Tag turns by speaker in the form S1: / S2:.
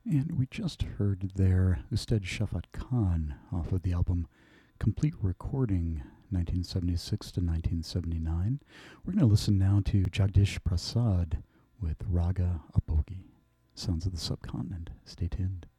S1: And we just heard there Ustad Shafat Khan off of the album Complete Recording 1976 to 1979. We're going to listen now to Jagdish Prasad with Raga Abogi. Sounds of the Subcontinent. Stay tuned.